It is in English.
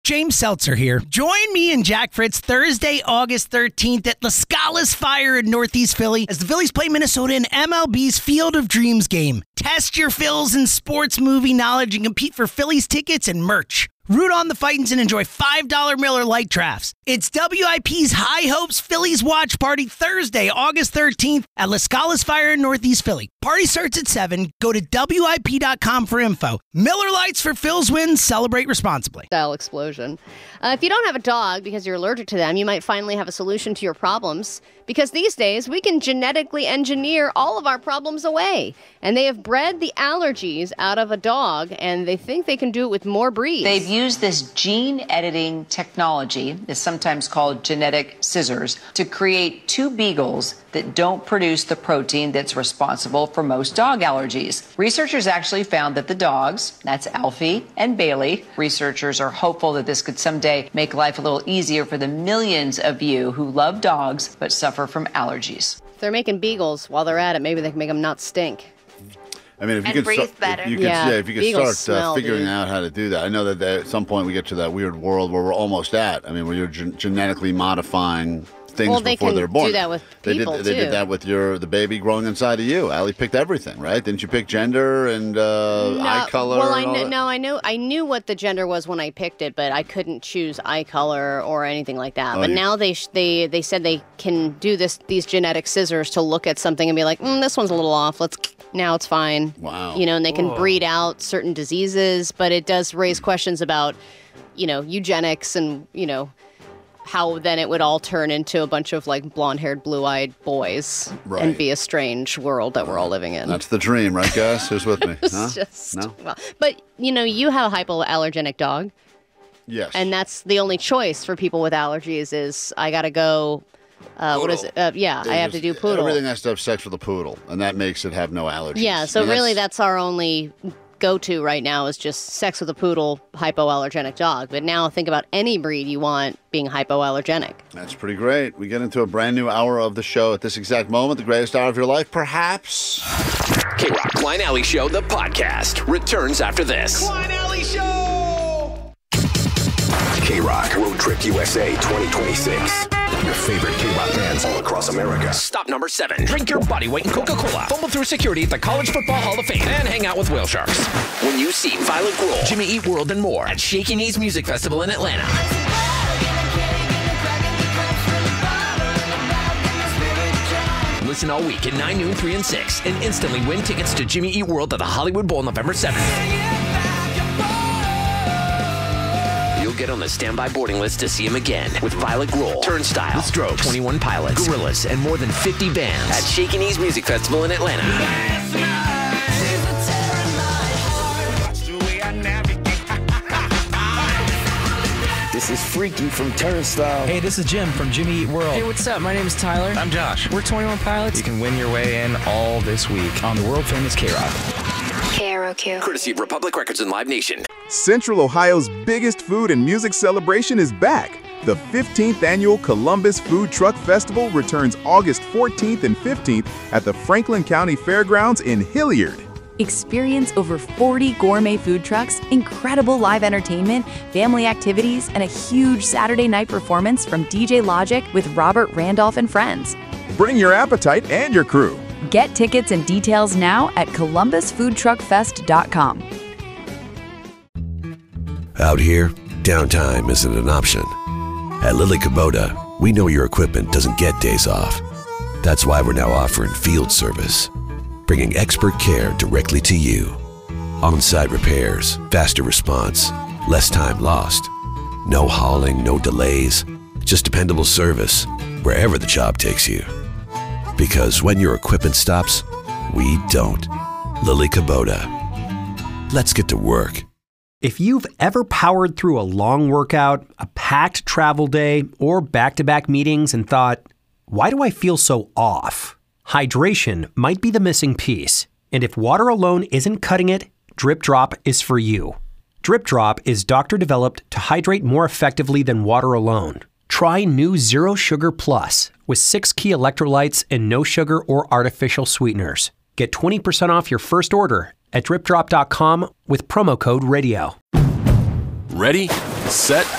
James Seltzer here. Join me and Jack Fritz Thursday, August 13th at La Scala's Fire in Northeast Philly as the Phillies play Minnesota in MLB's Field of Dreams game. Test your Phils and sports movie knowledge and compete for Phillies tickets and merch. Root on the Fightins and enjoy $5 Miller Lite drafts. It's WIP's High Hopes Phillies Watch Party Thursday, August 13th at La Scala's Fire in Northeast Philly. Party starts at 7. Go to WIP.com for info. Miller Lites for Phil's wins. Celebrate responsibly. Style explosion. If you don't have a dog because you're allergic to them, you might finally have a solution to your problems. Because these days, we can genetically engineer all of our problems away. And they have bred the allergies out of a dog, and they think they can do it with more breeds. They've used this gene editing technology, is sometimes called genetic scissors, to create 2 beagles that don't produce the protein that's responsible for most dog allergies. Researchers actually found that the dogs, that's Alfie and Bailey, researchers are hopeful that this could someday make life a little easier for the millions of you who love dogs but suffer from allergies. If they're making beagles while they're at it, maybe they can make them not stink. I mean, if you And could breathe better. if you could start smell, figuring dude. out how to do that. I know that at some point we get to that weird world where we're almost at. I mean, where you're genetically modifying things they before can they're born. do that with people, They too. did that with the baby growing inside of you. Allie picked everything, right? Didn't you pick gender and eye color? Well, and all that? I knew what the gender was when I picked it, but I couldn't choose eye color or anything like that. Oh, But you- now they said they can do these genetic scissors to look at something and be like, this one's a little off. Now it's fine. Wow. And they can breed out certain diseases, but it does raise questions about, eugenics and, how then it would all turn into a bunch of like blonde-haired, blue-eyed boys Right. and be a strange world that we're all living in. That's the dream, right, guys? Who's with me? It's Huh? just, No? well, but you have a hypoallergenic dog, Yes. and that's the only choice for people with allergies is I gotta go. What is it? I have to do poodle. Everything has to have sex with a poodle, and that makes it have no allergies. Yeah, so And really that's our only go-to right now is just sex with a poodle, hypoallergenic dog. But now think about any breed you want being hypoallergenic. That's pretty great. We get into a brand new hour of the show at this exact moment, the greatest hour of your life, perhaps. K-Rock Klein Alley Show, the podcast, returns after this. Klein Alley Show! K-Rock Road Trip USA 2026. Your favorite K-Rock bands all across America. Stop number 7. Drink your body weight in Coca-Cola. Fumble through security at the College Football Hall of Fame. And hang out with whale sharks. When you see Violet Grohl, Jimmy Eat World, and more at Shaky Knees Music Festival in Atlanta. Listen all week at 9, noon, 3, and 6. And instantly win tickets to Jimmy Eat World at the Hollywood Bowl November 7th. You'll get on the standby boarding list to see him again with Violet Grohl, Turnstile, The Strokes, 21 Pilots, Gorillaz, and more than 50 bands at Shaky Knees Music Festival in Atlanta. This is Freaky from Turnstile. Hey, this is Jim from Jimmy Eat World. Hey, what's up? My name is Tyler. I'm Josh. We're 21 Pilots. You can win your way in all this week on the world famous K-Rock. KROQ. Courtesy of Republic Records and Live Nation. Central Ohio's biggest food and music celebration is back. The 15th annual Columbus Food Truck Festival returns August 14th and 15th at the Franklin County Fairgrounds in Hilliard. Experience over 40 gourmet food trucks, incredible live entertainment, family activities, and a huge Saturday night performance from DJ Logic with Robert Randolph and friends. Bring your appetite and your crew. Get tickets and details now at columbusfoodtruckfest.com. Out here, downtime isn't an option. At Lily Kubota, we know your equipment doesn't get days off. That's why we're now offering field service, bringing expert care directly to you. On-site repairs, faster response, less time lost. No hauling, no delays, just dependable service wherever the job takes you. Because when your equipment stops, we don't. Lily Kubota. Let's get to work. If you've ever powered through a long workout, a packed travel day, or back-to-back meetings and thought, why do I feel so off? Hydration might be the missing piece. And if water alone isn't cutting it, Drip Drop is for you. Drip Drop is doctor-developed to hydrate more effectively than water alone. Try new Zero Sugar Plus with 6 key electrolytes and no sugar or artificial sweeteners. Get 20% off your first order at dripdrop.com with promo code RADIO. Ready, set,